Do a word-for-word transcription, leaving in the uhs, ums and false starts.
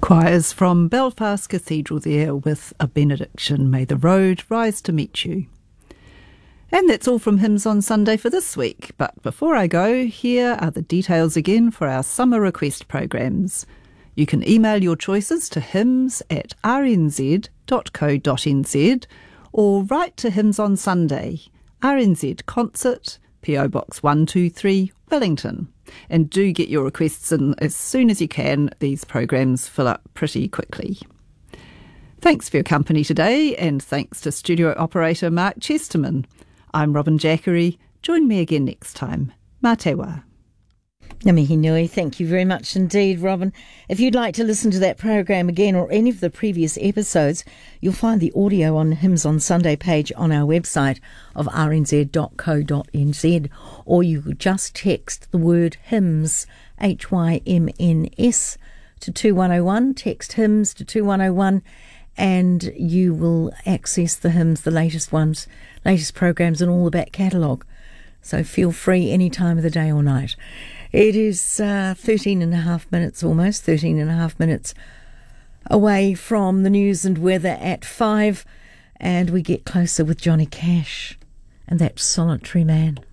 Choirs from Belfast Cathedral there with a benediction, May the road rise to meet you. And that's all from Hymns on Sunday for this week. But before I go, here are the details again for our summer request programs. You can email your choices to hymns at r n z dot co dot n z or write to Hymns on Sunday, R N Z Concert, P O Box one two three, Wellington. And do get your requests in as soon as you can. These programs fill up pretty quickly. Thanks for your company today, and thanks to studio operator Mark Chesterman. I'm Robin Jackery. Join me again next time. Mā te wā. Ngā mihi nui. Thank you very much indeed, Robin. If you'd like to listen to that program again or any of the previous episodes, you'll find the audio on Hymns on Sunday page on our website of r n z dot co dot n z, or you could just text the word hymns, H Y M N S, to two one oh one. Text hymns to two one oh one, and you will access the hymns, the latest ones, latest programs, and all the back catalogue. So feel free any time of the day or night. It is uh, thirteen and a half minutes, almost thirteen and a half minutes away from the news and weather at five, and we get closer with Johnny Cash and that Solitary Man.